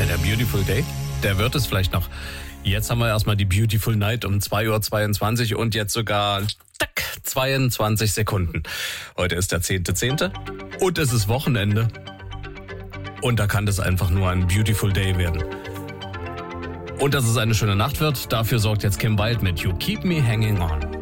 Der Beautiful Day, der wird es vielleicht noch. Jetzt haben wir erstmal die Beautiful Night um 2:22 Uhr und jetzt sogar 22 Sekunden. Heute ist der 10.10. und es ist Wochenende. Und da kann das einfach nur ein Beautiful Day werden. Und dass es eine schöne Nacht wird, dafür sorgt jetzt Kim Wilde mit You Keep Me Hanging On.